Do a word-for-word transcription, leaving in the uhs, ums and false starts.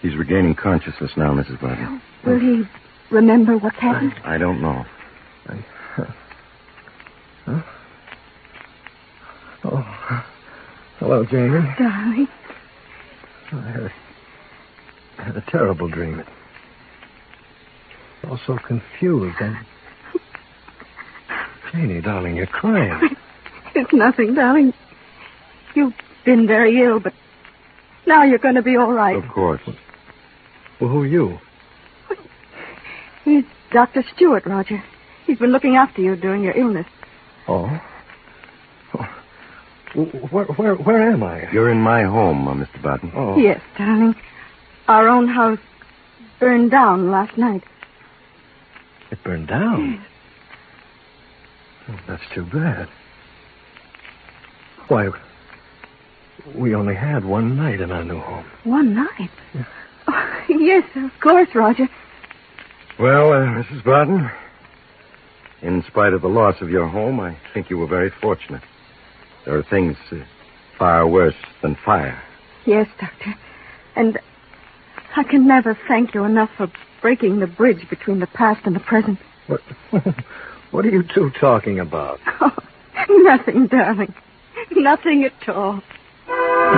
He's regaining consciousness now, Missus Barton. Will he remember what's happened? I don't know. I, uh, huh? Oh. Hello, Janie. Darling. I had a, I had a terrible dream. It was all so confused. And... Janie, darling, you're crying. It's nothing, darling. You've been very ill, but now you're going to be all right. Of course. Well, who are you? He's Doctor Stewart, Roger. He's been looking after you during your illness. Oh? oh. Where, where, where am I? You're in my home, uh, Mister Barton. Oh. Yes, darling. Our own house burned down last night. It burned down? Yes. Oh, that's too bad. Why, we only had one night in our new home. One night? Yeah. Oh, yes, of course, Roger. Well, uh, Missus Barton, in spite of the loss of your home, I think you were very fortunate. There are things uh, far worse than fire. Yes, Doctor. And I can never thank you enough for breaking the bridge between the past and the present. What, what are you two talking about? Oh, nothing, darling. Nothing at all.